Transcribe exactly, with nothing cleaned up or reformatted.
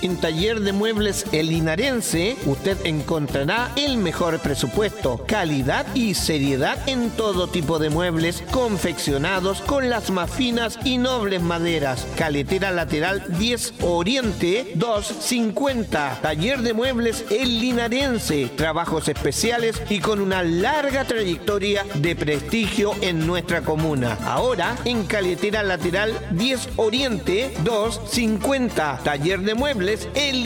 En Taller de Muebles El Linarense, usted encontrará el mejor presupuesto, calidad y seriedad en todo tipo de muebles confeccionados con las más finas y nobles maderas. Caletera Lateral diez Oriente doscientos cincuenta. Taller de Muebles El Linarense. Trabajos especiales y con una larga trayectoria de prestigio en nuestra comuna. Ahora en Caletera Lateral diez Oriente doscientos cincuenta. Taller de Muebles El